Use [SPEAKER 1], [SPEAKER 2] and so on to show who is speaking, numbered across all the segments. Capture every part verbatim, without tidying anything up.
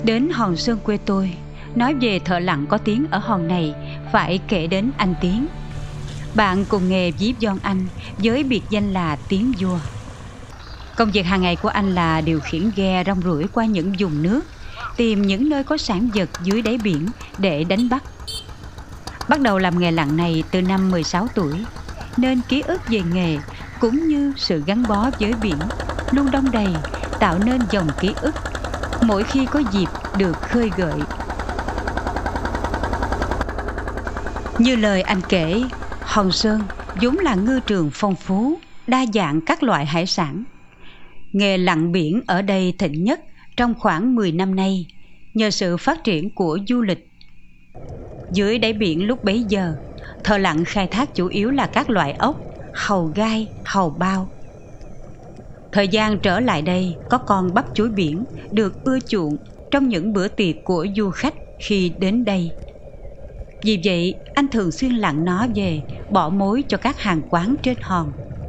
[SPEAKER 1] Đến Hòn Sơn quê tôi, nói về thợ lặn có tiếng ở hòn này phải kể đến anh Tiến. Bạn cùng nghề với Don Anh với biệt danh là Tiến Vua. Công việc hàng ngày của anh là điều khiển ghe rong ruổi qua những vùng nước, tìm những nơi có sản vật dưới đáy biển để đánh bắt. Bắt đầu làm nghề lặn này từ năm mười sáu tuổi, nên ký ức về nghề cũng như sự gắn bó với biển luôn đong đầy, tạo nên dòng ký ức mỗi khi có dịp được khơi gợi. Như lời anh kể, Hòn Sơn vốn là ngư trường phong phú, đa dạng các loại hải sản. Nghề lặn biển ở đây thịnh nhất trong khoảng mười năm nay nhờ sự phát triển của du lịch. Dưới đáy biển lúc bấy giờ, thợ lặn khai thác chủ yếu là các loại ốc, hàu gai, hàu bao. Thời gian trở lại đây, có con bắp chuối biển được ưa chuộng trong những bữa tiệc của du khách khi đến đây. Vì vậy, anh thường xuyên lặn nó về, bỏ mối cho các hàng quán trên hòn.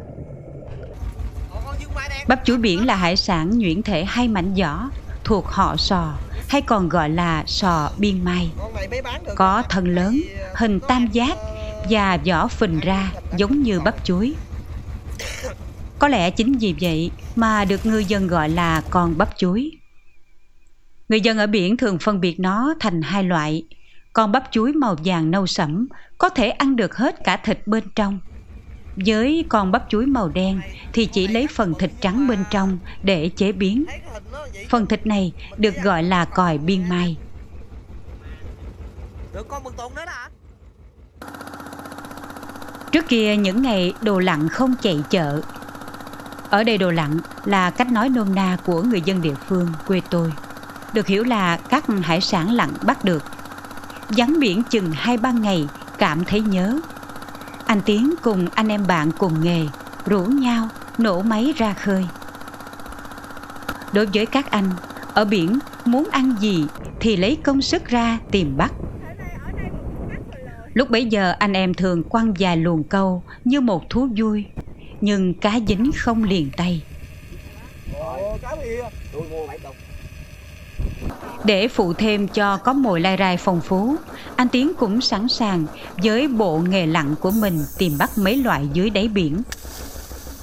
[SPEAKER 1] Bắp chuối biển là hải sản nhuyễn thể hai mảnh vỏ, thuộc họ sò, hay còn gọi là sò biên mai. Có thân lớn, hình tam giác và vỏ phình ra giống như bắp chuối. Có lẽ chính vì vậy mà được ngư dân gọi là con bắp chuối. Người dân ở biển thường phân biệt nó thành hai loại. Con bắp chuối màu vàng nâu sẫm có thể ăn được hết cả thịt bên trong. Với con bắp chuối màu đen thì chỉ lấy phần thịt trắng bên trong để chế biến. Phần thịt này được gọi là còi biên mai. Trước kia những ngày đồ lặn không chạy chợ. Ở đây đồ lặn là cách nói nôm na của người dân địa phương quê tôi, được hiểu là các hải sản lặn bắt được. Vắng biển chừng hai ba ngày cảm thấy nhớ. Anh Tiến cùng anh em bạn cùng nghề rủ nhau nổ máy ra khơi. Đối với các anh, ở biển muốn ăn gì thì lấy công sức ra tìm bắt. Lúc bấy giờ anh em thường quăng vài luồng câu như một thú vui, nhưng cá dính không liền tay. Để phụ thêm cho có mồi lai rai phong phú, anh Tiến cũng sẵn sàng với bộ nghề lặn của mình tìm bắt mấy loại dưới đáy biển.